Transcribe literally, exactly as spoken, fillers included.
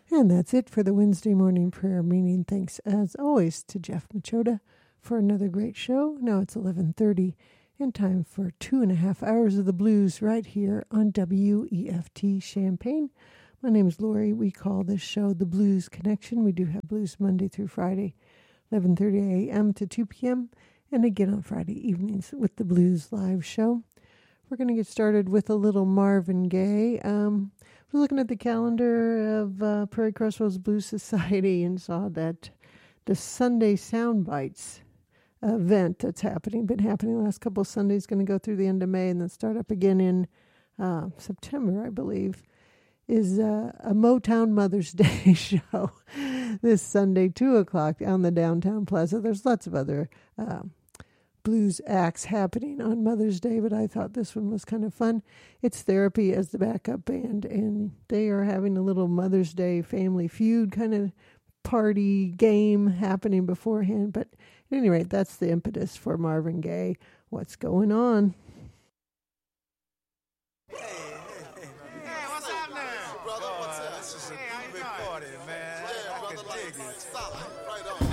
And that's it for the Wednesday morning prayer meeting. Thanks as always to Jeff Machota for another great show. Now it's eleven thirty and time for two and a half hours of the blues right here on W E F T Champaign. My name is Lori. We call this show The Blues Connection. We do have blues Monday through Friday, eleven thirty a.m. to two p.m. and again on Friday evenings with the Blues Live Show. We're going to get started with a little Marvin Gaye. Um, I was looking at the calendar of uh, Prairie Crossroads Blues Society and saw that the Sunday Sound Bites event that's happening, been happening the last couple of Sundays, going to go through the end of May and then start up again in uh, September, I believe, is uh, a Motown Mother's Day show this Sunday, two o'clock on the Downtown Plaza. There's lots of other uh, blues acts happening on Mother's Day, but I thought this one was kind of fun. It's Therapy as the backup band, and they are having a little Mother's Day family feud kind of party game happening beforehand. But at any rate, that's the impetus for Marvin Gaye. What's going on? Hey, hey, hey, hey, what's happening? Brother, what's up? This is a big party, man. Yeah, brother, like, stop. Right on.